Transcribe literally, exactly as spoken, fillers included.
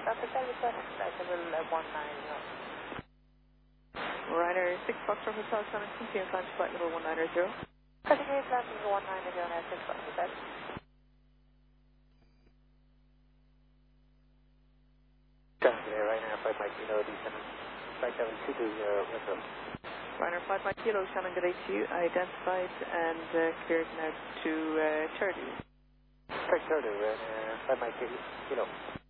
Traffic Alpha, flight level one nine zero. Ryder six Foxtrot Hotel seven, continue climb to flight level one nine zero. Continue flight level one nine zero, now six Foxtrot. Tango, right now, five Mike Kilo, descending, flight level two two zero, window. Ryder five Mike Kilo, Shannon, good day to you. Identified and uh, cleared now to uh, Charlie. Correct, Charlie, uh, five Mike Kilo.